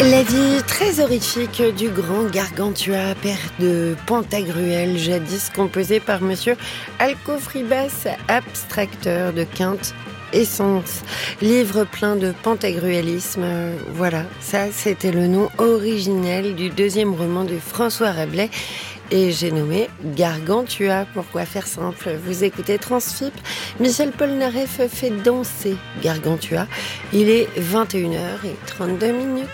La vie très horrifique du grand Gargantua, père de Pantagruel, jadis composé par monsieur Alcofribas, abstracteur de quinte essence. Livre plein de pantagruélisme. Voilà, ça c'était le nom originel du deuxième roman de François Rabelais. Et j'ai nommé Gargantua. Pourquoi faire simple? Vous écoutez Transfip. Michel Polnareff fait danser Gargantua. Il est 21h32.